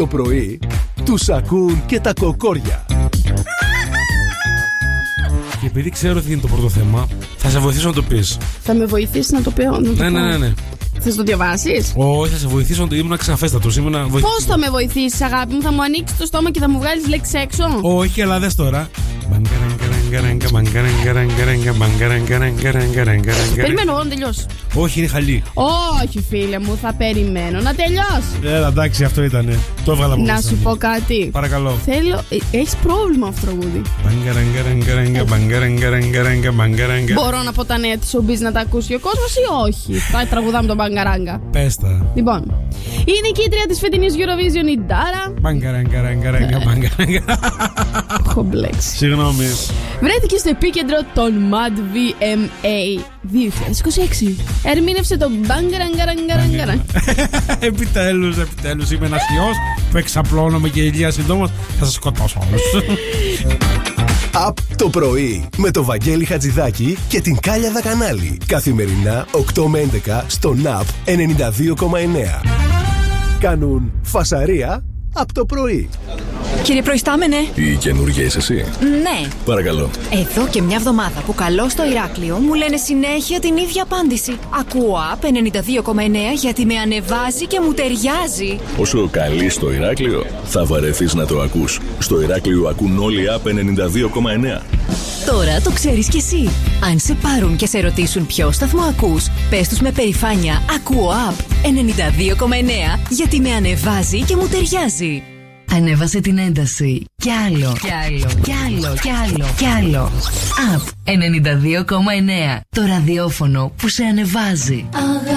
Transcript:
το πρωί τους ακούν και τα κοκόρια. Και επειδή ξέρω ότι είναι το πρώτο θέμα, θα σε βοηθήσω να το πεις. Θα με βοηθήσεις να το πω? Ναι. Θες να το διαβάσεις? Όχι, θα σε βοηθήσω να το. Ήμουν ξαφέστατος. Πώς θα με βοηθήσεις, αγάπη μου? Θα μου ανοίξεις το στόμα και θα μου βγάλεις λέξεις έξω? Όχι, αλλά δες τώρα. Περιμένω εγώ να τελειώσει. Όχι, είναι χαλί. Όχι, φίλε μου, θα περιμένω να τελειώσει. Εντάξει, αυτό ήτανε. Το έβγαλα από Να σου πω κάτι. Παρακαλώ. Έχεις πρόβλημα αυτό το τραγούδι. Μπορώ να πω τα νέα της showbiz να τα ακούσει ο κόσμος ή όχι? Θα τραγουδάμε τον μπαγκαράγκα. Πες τα. Λοιπόν, η νικήτρια της φετινής Eurovision, η Ντάρα. Μπαγκαράγκα. Έχω μπλέξει. Συγγνώμη. Βρέθηκε στο επίκεντρο των Mad VMA 2026. Ερμήνευσε το μπαγκαράγκα. Επιτέλους είμαι ένας ιός που εξαπλώνομαι και ηλία συντόμως θα σας σκοτώσω όλους. Απ' το πρωί με το Βαγγέλη Χατζηδάκη και την Κάλια Δακανάλη. Καθημερινά 8 με 11 στο ΝΑΠ 92,9. Κάνουν φασαρία απ' το πρωί. Κύριε Προϊστάμενε. Η καινούργια είσαι εσύ? Ναι. Παρακαλώ. Εδώ και μια εβδομάδα που καλώ στο Ηράκλειο μου λένε συνέχεια την ίδια απάντηση. Ακούω ΑΠ 92,9 γιατί με ανεβάζει και μου ταιριάζει. Όσο καλεί στο Ηράκλειο, θα βαρεθείς να το ακούς. Στο Ηράκλειο ακούν όλοι ΑΠ 92,9. Τώρα το ξέρεις κι εσύ. Αν σε πάρουν και σε ρωτήσουν ποιο σταθμό ακούς, πες τους με περηφάνεια ακούω ΑΠ 92,9 γιατί με ανεβάζει και μου ταιριάζει. Ανέβασε την ένταση. Κι άλλο. ΑΠ 92,9. Το ραδιόφωνο που σε ανεβάζει.